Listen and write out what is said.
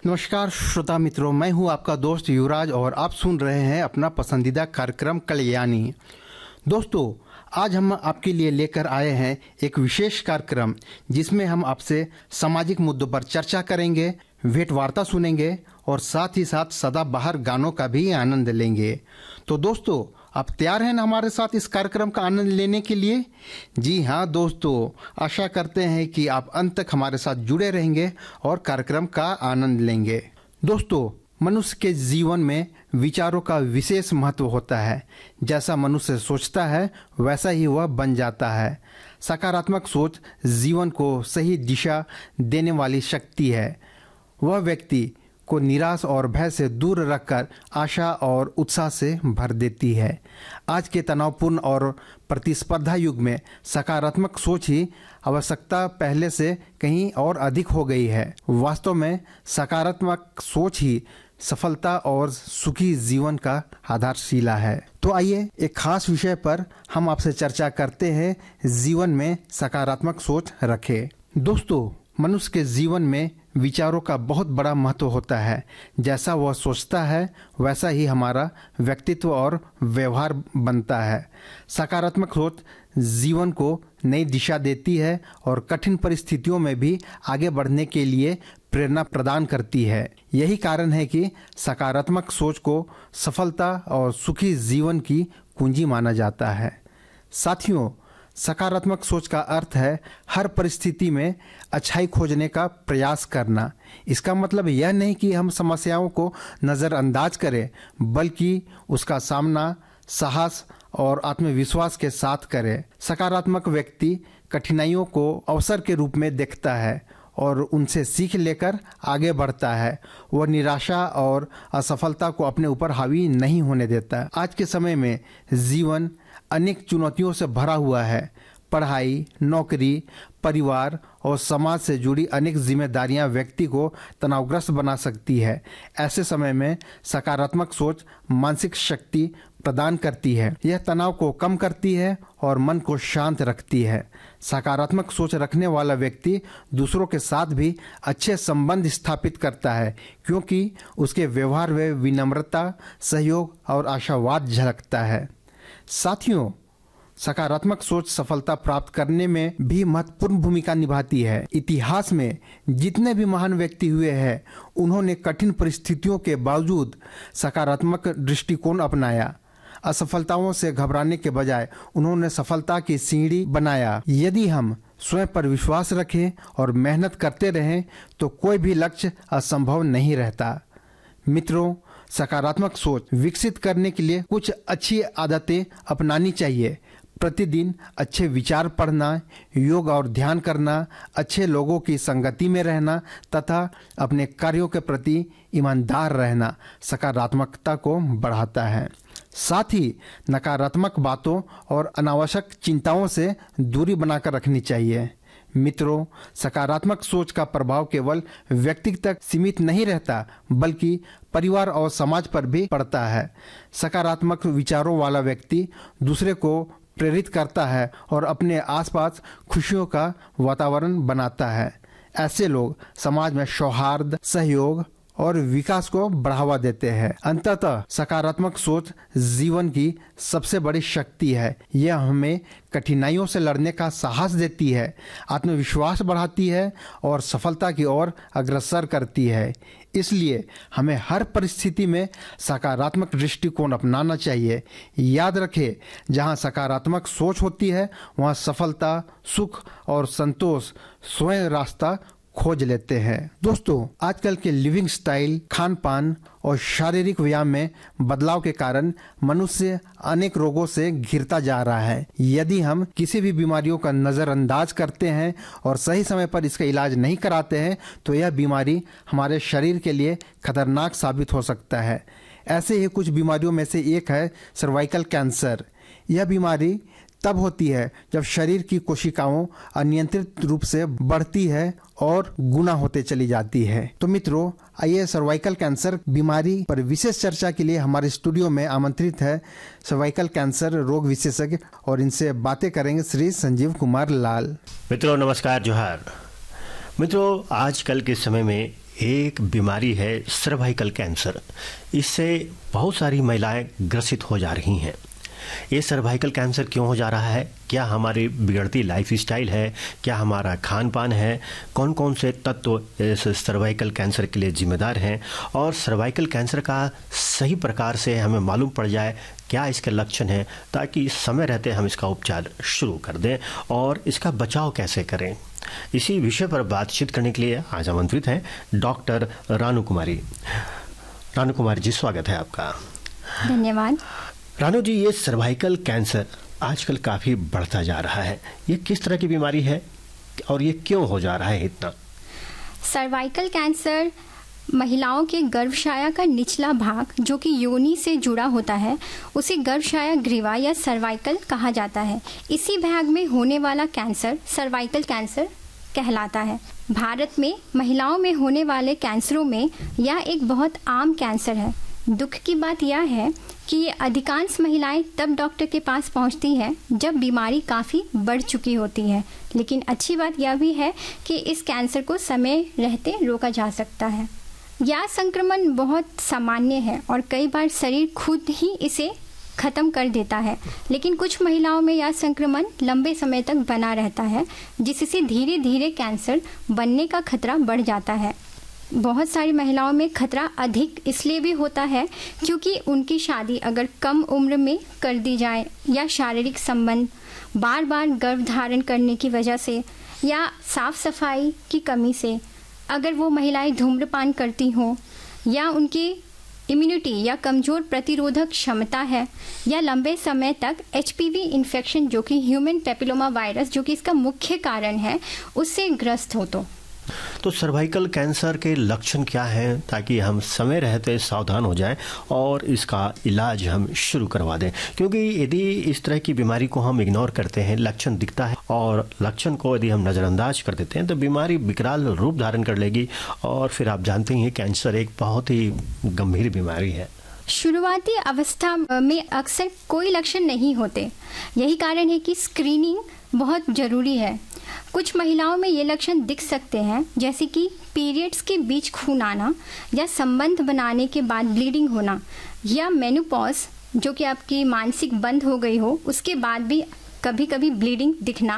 नमस्कार श्रोता मित्रों, मैं हूं आपका दोस्त युवराज और आप सुन रहे हैं अपना पसंदीदा कार्यक्रम कल्याणी। दोस्तों, आज हम आपके लिए लेकर आए हैं एक विशेष कार्यक्रम जिसमें हम आपसे सामाजिक मुद्दों पर चर्चा करेंगे, भेंट वार्ता सुनेंगे और साथ ही साथ सदाबहार गानों का भी आनंद लेंगे। तो दोस्तों, आप तैयार हैं ना हमारे साथ इस कार्यक्रम का आनंद लेने के लिए? जी हाँ दोस्तों, आशा करते हैं कि आप अंत तक हमारे साथ जुड़े रहेंगे और कार्यक्रम का आनंद लेंगे। दोस्तों, मनुष्य के जीवन में विचारों का विशेष महत्व होता है। जैसा मनुष्य सोचता है वैसा ही वह बन जाता है। सकारात्मक सोच जीवन को सही दिशा देने वाली शक्ति है। वह व्यक्ति को निराश और भय से दूर रखकर आशा और उत्साह से भर देती है। आज के तनावपूर्ण और प्रतिस्पर्धा युग में सकारात्मक सोच ही आवश्यकता पहले से कहीं और अधिक हो गई है। वास्तव में सकारात्मक सोच ही सफलता और सुखी जीवन का आधारशिला है। तो आइए एक खास विषय पर हम आपसे चर्चा करते हैं, जीवन में सकारात्मक सोच रखें। दोस्तों, मनुष्य के जीवन में विचारों का बहुत बड़ा महत्व होता है। जैसा वह सोचता है वैसा ही हमारा व्यक्तित्व और व्यवहार बनता है। सकारात्मक सोच जीवन को नई दिशा देती है और कठिन परिस्थितियों में भी आगे बढ़ने के लिए प्रेरणा प्रदान करती है। यही कारण है कि सकारात्मक सोच को सफलता और सुखी जीवन की कुंजी माना जाता है। साथियों, सकारात्मक सोच का अर्थ है हर परिस्थिति में अच्छाई खोजने का प्रयास करना। इसका मतलब यह नहीं कि हम समस्याओं को नज़रअंदाज करें, बल्कि उसका सामना साहस और आत्मविश्वास के साथ करें। सकारात्मक व्यक्ति कठिनाइयों को अवसर के रूप में देखता है और उनसे सीख लेकर आगे बढ़ता है। वह निराशा और असफलता को अपने ऊपर हावी नहीं होने देता। आज के समय में जीवन अनेक चुनौतियों से भरा हुआ है। पढ़ाई, नौकरी, परिवार और समाज से जुड़ी अनेक जिम्मेदारियां व्यक्ति को तनावग्रस्त बना सकती है। ऐसे समय में सकारात्मक सोच मानसिक शक्ति प्रदान करती है। यह तनाव को कम करती है और मन को शांत रखती है। सकारात्मक सोच रखने वाला व्यक्ति दूसरों के साथ भी अच्छे संबंध स्थापित करता है, क्योंकि उसके व्यवहार में विनम्रता, सहयोग और आशावाद झलकता है। साथियों, सकारात्मक सोच सफलता प्राप्त करने में भी महत्वपूर्ण भूमिका निभाती है। इतिहास में जितने भी महान व्यक्ति हुए हैं, उन्होंने कठिन परिस्थितियों के बावजूद सकारात्मक दृष्टिकोण अपनाया। असफलताओं से घबराने के बजाय उन्होंने सफलता की सीढ़ी बनाया। यदि हम स्वयं पर विश्वास रखें और मेहनत करते रहें तो कोई भी लक्ष्य असंभव नहीं रहता। मित्रों, सकारात्मक सोच विकसित करने के लिए कुछ अच्छी आदतें अपनानी चाहिए। प्रतिदिन अच्छे विचार पढ़ना, योग और ध्यान करना, अच्छे लोगों की संगति में रहना तथा अपने कार्यों के प्रति ईमानदार रहना सकारात्मकता को बढ़ाता है। साथ ही नकारात्मक बातों और अनावश्यक चिंताओं से दूरी बनाकर रखनी चाहिए। मित्रों, सकारात्मक सोच का प्रभाव केवल व्यक्ति तक सीमित नहीं रहता, बल्कि परिवार और समाज पर भी पड़ता है। सकारात्मक विचारों वाला व्यक्ति दूसरे को प्रेरित करता है और अपने आसपास खुशियों का वातावरण बनाता है। ऐसे लोग समाज में सौहार्द, सहयोग और विकास को बढ़ावा देते हैं। अंततः सकारात्मक सोच जीवन की सबसे बड़ी शक्ति है। यह हमें कठिनाइयों से लड़ने का साहस देती है, आत्मविश्वास बढ़ाती है और सफलता की ओर अग्रसर करती है। इसलिए हमें हर परिस्थिति में सकारात्मक दृष्टिकोण अपनाना चाहिए। याद रखें, जहां सकारात्मक सोच होती है वहां सफलता, सुख और संतोष स्वयं रास्ता खोज लेते हैं। दोस्तों, आजकल के लिविंग स्टाइल, खान पान और शारीरिक व्यायाम में बदलाव के कारण मनुष्य अनेक रोगों से घिरता जा रहा है। यदि हम किसी भी बीमारियों का नजरअंदाज करते हैं और सही समय पर इसका इलाज नहीं कराते हैं तो यह बीमारी हमारे शरीर के लिए खतरनाक साबित हो सकता है। ऐसे ही कुछ बीमारियों में से एक है सर्वाइकल कैंसर। यह बीमारी तब होती है जब शरीर की कोशिकाओं अनियंत्रित रूप से बढ़ती है और गुना होते चली जाती है। तो मित्रों, आइए सर्वाइकल कैंसर बीमारी पर विशेष चर्चा के लिए हमारे स्टूडियो में आमंत्रित है सर्वाइकल कैंसर रोग विशेषज्ञ और इनसे बातें करेंगे श्री संजीव कुमार लाल। मित्रों नमस्कार, जोहार। मित्रों, आजकल के समय में एक बीमारी है सर्वाइकल कैंसर। इससे बहुत सारी महिलाएं ग्रसित हो जा रही हैं। ये सर्वाइकल कैंसर क्यों हो जा रहा है? क्या हमारी बिगड़ती लाइफस्टाइल है? क्या हमारा खान पान है? कौन कौन से तत्व इस सर्वाइकल कैंसर के लिए जिम्मेदार हैं? और सर्वाइकल कैंसर का सही प्रकार से हमें मालूम पड़ जाए क्या इसके लक्षण हैं, ताकि समय रहते हम इसका उपचार शुरू कर दें और इसका बचाव कैसे करें। इसी विषय पर बातचीत करने के लिए आज आमंत्रित हैं डॉक्टर रानू कुमारी। रानू कुमारी जी, स्वागत है आपका। धन्यवाद। रानू जी, ये सर्वाइकल कैंसर आजकल काफ़ी बढ़ता जा रहा है। ये किस तरह की बीमारी है और ये क्यों हो जा रहा है इतना? सर्वाइकल कैंसर महिलाओं के गर्भाशय का निचला भाग जो कि योनि से जुड़ा होता है उसे गर्भाशय ग्रीवा या सर्वाइकल कहा जाता है। इसी भाग में होने वाला कैंसर सर्वाइकल कैंसर कहलाता है। भारत में महिलाओं में होने वाले कैंसरों में यह एक बहुत आम कैंसर है। दुख की बात यह है कि ये अधिकांश महिलाएं तब डॉक्टर के पास पहुंचती हैं जब बीमारी काफ़ी बढ़ चुकी होती है। लेकिन अच्छी बात यह भी है कि इस कैंसर को समय रहते रोका जा सकता है। यह संक्रमण बहुत सामान्य है और कई बार शरीर खुद ही इसे खत्म कर देता है, लेकिन कुछ महिलाओं में यह संक्रमण लंबे समय तक बना रहता है, जिससे धीरे धीरे कैंसर बनने का खतरा बढ़ जाता है। बहुत सारी महिलाओं में खतरा अधिक इसलिए भी होता है क्योंकि उनकी शादी अगर कम उम्र में कर दी जाए या शारीरिक संबंध, बार बार गर्भधारण करने की वजह से या साफ सफाई की कमी से, अगर वो महिलाएं धूम्रपान करती हों या उनकी इम्यूनिटी या कमज़ोर प्रतिरोधक क्षमता है या लंबे समय तक एचपीवी इन्फेक्शन जो कि ह्यूमन पेपिलोमा वायरस जो कि इसका मुख्य कारण है उससे ग्रस्त हो। तो सर्वाइकल कैंसर के लक्षण क्या हैं, ताकि हम समय रहते सावधान हो जाएं और इसका इलाज हम शुरू करवा दें? क्योंकि यदि इस तरह की बीमारी को हम इग्नोर करते हैं, लक्षण दिखता है और लक्षण को यदि हम नज़रअंदाज कर देते हैं तो बीमारी विकराल रूप धारण कर लेगी और फिर आप जानते हैं कैंसर एक बहुत ही गंभीर बीमारी है। शुरुआती अवस्था में अक्सर कोई लक्षण नहीं होते। यही कारण है कि स्क्रीनिंग बहुत ज़रूरी है। कुछ महिलाओं में ये लक्षण दिख सकते हैं, जैसे कि पीरियड्स के बीच खून आना या संबंध बनाने के बाद ब्लीडिंग होना या मेनोपॉज जो कि आपकी मानसिक बंद हो गई हो उसके बाद भी कभी कभी ब्लीडिंग दिखना